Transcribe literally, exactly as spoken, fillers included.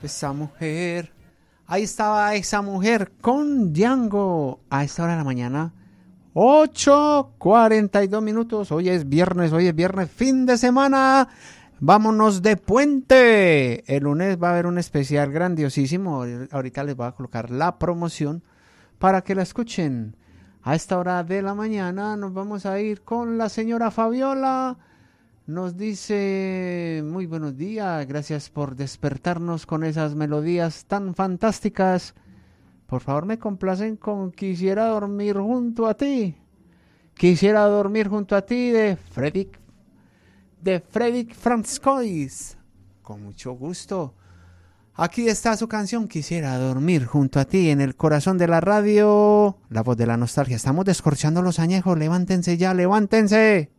Esa mujer. Ahí estaba esa mujer con Django a esta hora de la mañana. ocho cuarenta y dos minutos. Hoy es viernes, hoy es viernes, fin de semana. Vámonos de puente. El lunes va a haber un especial grandiosísimo. Ahorita les voy a colocar la promoción para que la escuchen. A esta hora de la mañana nos vamos a ir con la señora Fabiola. Nos dice, muy buenos días, gracias por despertarnos con esas melodías tan fantásticas. Por favor, me complacen con Quisiera dormir junto a ti. Quisiera dormir junto a ti de Fredrik, de Fredrik Francois. Con mucho gusto. Aquí está su canción, Quisiera dormir junto a ti, en el corazón de la radio. La voz de la nostalgia. Estamos descorchando los añejos. Levántense ya, levántense.